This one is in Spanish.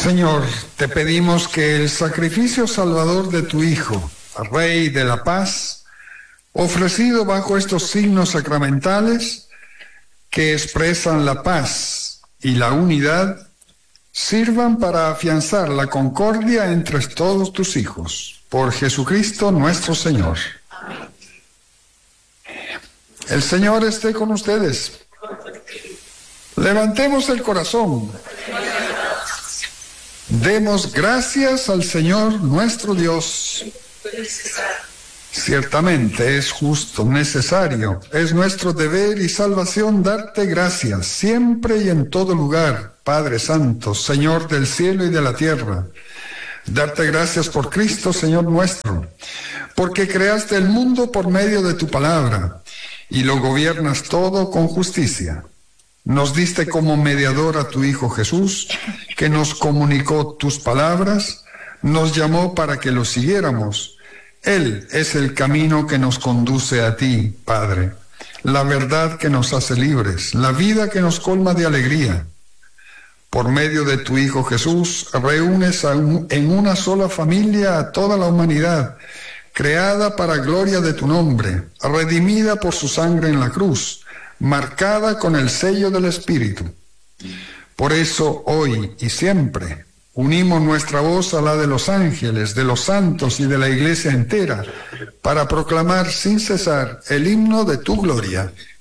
Señor, te pedimos que el sacrificio salvador de tu Hijo, Rey de la Paz, ofrecido bajo estos signos sacramentales que expresan la paz y la unidad, sirvan para afianzar la concordia entre todos tus hijos. Por Jesucristo nuestro Señor. Amén. El Señor esté con ustedes. Levantemos el corazón. Demos gracias al Señor nuestro Dios. Ciertamente es justo, necesario, es nuestro deber y salvación darte gracias, siempre y en todo lugar, Padre Santo, Señor del cielo y de la tierra. Darte gracias por Cristo, Señor nuestro, porque creaste el mundo por medio de tu palabra, y lo gobiernas todo con justicia. Nos diste como mediador a tu Hijo Jesús, que nos comunicó tus palabras, nos llamó para que lo siguiéramos. Él es el camino que nos conduce a ti, Padre, la verdad que nos hace libres, la vida que nos colma de alegría. Por medio de tu Hijo Jesús, reúnes en una sola familia a toda la humanidad, creada para gloria de tu nombre, redimida por su sangre en la cruz, marcada con el sello del Espíritu. Por eso, hoy y siempre, unimos nuestra voz a la de los ángeles, de los santos y de la Iglesia entera, para proclamar sin cesar el himno de tu gloria.